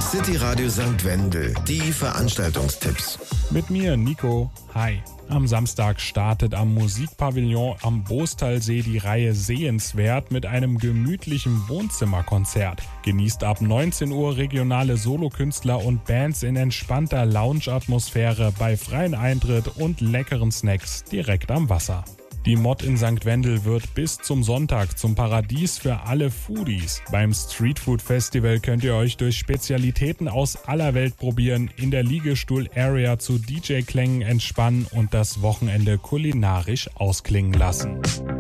City Radio St. Wendel, die Veranstaltungstipps. Mit mir, Nico. Hi. Am Samstag startet am Musikpavillon am Bostalsee die Reihe Sehenswert mit einem gemütlichen Wohnzimmerkonzert. Genießt ab 19 Uhr regionale Solokünstler und Bands in entspannter Lounge-Atmosphäre bei freiem Eintritt und leckeren Snacks direkt am Wasser. Die Mod in St. Wendel wird bis zum Sonntag zum Paradies für alle Foodies. Beim Street Food Festival könnt ihr euch durch Spezialitäten aus aller Welt probieren, in der Liegestuhl-Area zu DJ-Klängen entspannen und das Wochenende kulinarisch ausklingen lassen.